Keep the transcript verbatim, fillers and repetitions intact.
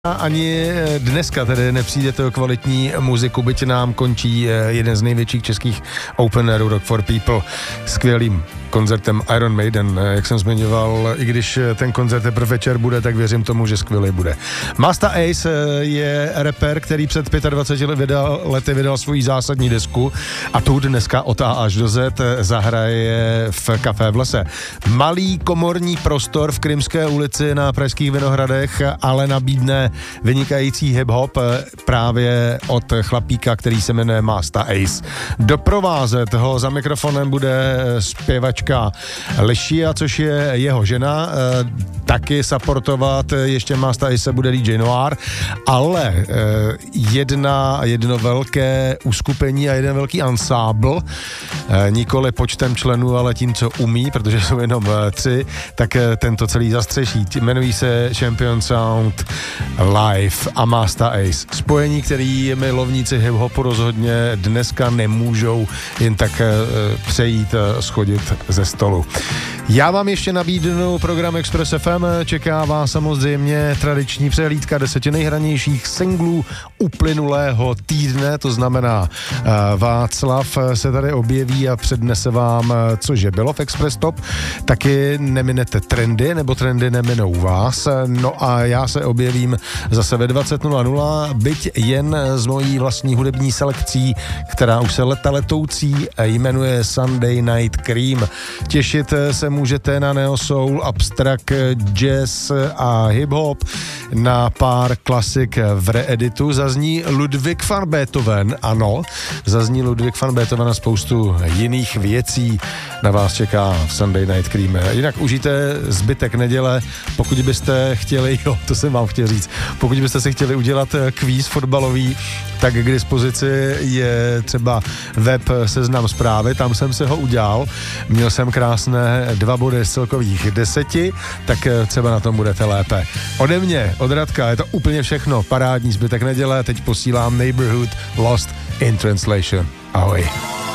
Ani dneska tedy nepřijdete o kvalitní muziku, byť nám končí jeden z největších českých openerů Rock for People skvělým koncertem Iron Maiden, jak jsem zmiňoval, i když ten koncert teprve večer bude, tak věřím tomu, že skvělý bude. Masta Ace je rapper, který před dvaceti pěti vydal, lety vydal svou zásadní desku a tu dneska od A až do Z zahraje v Café v lese. Malý komorní prostor v Krymské ulici na Pražských Vinohradech, ale nabídne vynikající hip-hop právě od chlapíka, který se jmenuje Masta Ace. Doprovázet ho za mikrofonem bude zpěvačka Lišia, což je jeho žena, taky supportovat ještě Masta Ace bude D J Noir, ale jedna, jedno velké uskupení a jeden velký ansábl, nikoli počtem členů, ale tím, co umí, protože jsou jenom tři, tak tento celý zastřeší. Jmenují se Champion Sound Live a Masta Ace. Spojení, který milovníci hip-hopu rozhodně dneska nemůžou jen tak přejít, schodit ze stolu. Já vám ještě nabídnu program Express F M, čeká vás samozřejmě tradiční přehlídka deseti nejhranějších singlů uplynulého týdne, to znamená Václav se tady objeví a přednese vám, cože bylo v Express Top, taky neminete trendy, nebo trendy neminou vás, no a já se objevím zase ve dvacet nula nula, byť jen z mojí vlastní hudební selekcí, která už se leta letoucí jmenuje Sunday Night Cream. Těšit se můžete na neo soul, abstract, jazz a hip-hop, na pár klasik v reeditu. Zazní Ludwig van Beethoven, ano, zazní Ludwig van Beethoven a spoustu jiných věcí na vás čeká v Sunday Night Cream. Jinak užijte zbytek neděle, pokud byste chtěli, jo, to jsem vám chtěl říct, pokud byste si chtěli udělat kvíz fotbalový, tak k dispozici je třeba web Seznam Zprávy, tam jsem se ho udělal, měl jsem krásné dva body z celkových deseti, tak třeba na tom budete lépe. Ode mě, od Radka, je to úplně všechno, parádní zbytek neděle, teď posílám Neighborhood Lost in Translation. Ahoj.